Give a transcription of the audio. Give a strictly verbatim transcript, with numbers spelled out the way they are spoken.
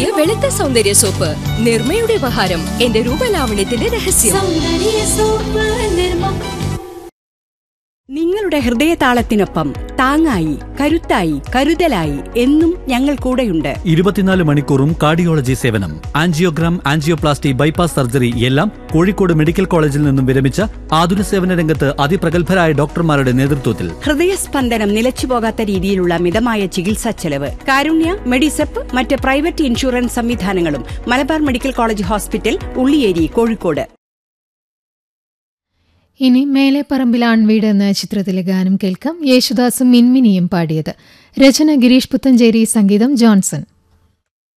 പുതിയ വെളുത്ത സൗന്ദര്യ സോപ്പ് നിർമ്മയുടെ ഉപഹാരം. എന്റെ രൂപലാവണ്യത്തിന്റെ രഹസ്യം. നിങ്ങളുടെ ഹൃദയതാളത്തിനൊപ്പം താങ്ങായി, കരുത്തായി, കരുതലായി എന്നും ഞങ്ങൾ കൂടെയുണ്ട്. ഇരുപത്തിനാല് മണിക്കൂറും കാർഡിയോളജി സേവനം, ആൻജിയോഗ്രാം, ആൻജിയോപ്ലാസ്റ്റി, ബൈപ്പാസ് സർജറി എല്ലാം കോഴിക്കോട് മെഡിക്കൽ കോളേജിൽ നിന്നും വിരമിച്ച ആതുര സേവന രംഗത്ത് അതിപ്രഗത്ഭരായ ഡോക്ടർമാരുടെ നേതൃത്വത്തിൽ. ഹൃദയസ്പന്ദനം നിലച്ചുപോകാത്ത രീതിയിലുള്ള മിതമായ ചികിത്സാ ചെലവ്. കാരുണ്യ, മെഡിസെപ്പ്, മറ്റ് പ്രൈവറ്റ് ഇൻഷുറൻസ് സംവിധാനങ്ങളും. Malabar medical college hospital, Ulliyeri, Kozhikode. ഇനി മേലെ പറമ്പിൽ ആൺവീട് എന്ന ചിത്രത്തിലെ ഗാനം കേൾക്കാം. യേശുദാസും മിൻമിനിയും പാടിയത്. രചന ഗിരീഷ് പുത്തഞ്ചേരി, സംഗീതം ജോൺസൺ.